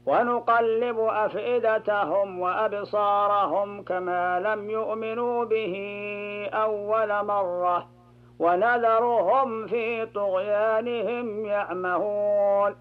ونقلب أفئدتهم وأبصارهم كما لم يؤمنوا به أول مرة ونذرهم في طغيانهم يعمهون